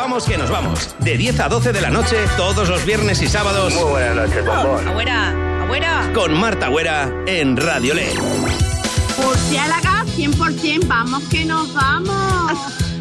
Vamos que nos vamos. De 10 a 12 de la noche, todos los viernes y sábados. Muy buenas noches, bombón. Agüera. Con Marta Agüera en Radio LED. Por si a la gas, 100%, vamos que nos vamos.